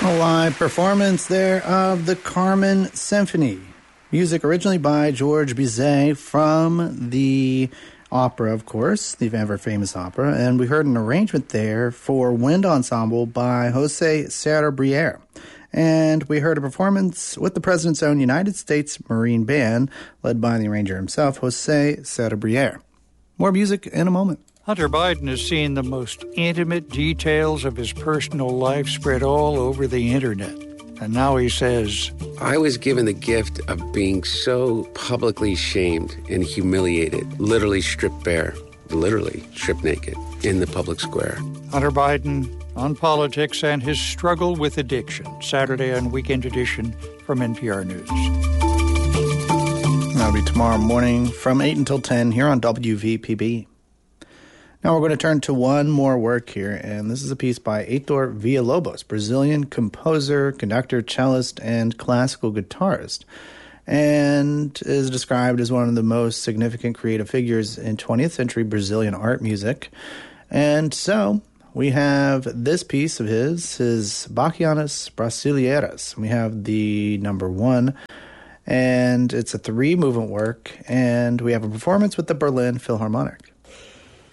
A live performance there of the Carmen Symphony. Music originally by Georges Bizet from the opera, of course, the ever famous opera. And we heard an arrangement there for wind ensemble by Jose Serra-Briere. And we heard a performance with the President's own United States Marine Band, led by the arranger himself, Jose Serra-Briere. More music in a moment. Hunter Biden has seen the most intimate details of his personal life spread all over the internet. And now he says, I was given the gift of being so publicly shamed and humiliated, literally stripped bare, literally stripped naked in the public square. Hunter Biden on politics and his struggle with addiction. Saturday on Weekend Edition from NPR News. That'll be tomorrow morning from 8 until 10 here on WVPB. Now we're going to turn to one more work here, and this is a piece by Heitor Villa-Lobos, Brazilian composer, conductor, cellist, and classical guitarist, and is described as one of the most significant creative figures in 20th century Brazilian art music. And so we have this piece of his Bachianas Brasileiras. We have the number 1, and it's a 3-movement work, and we have a performance with the Berlin Philharmonic.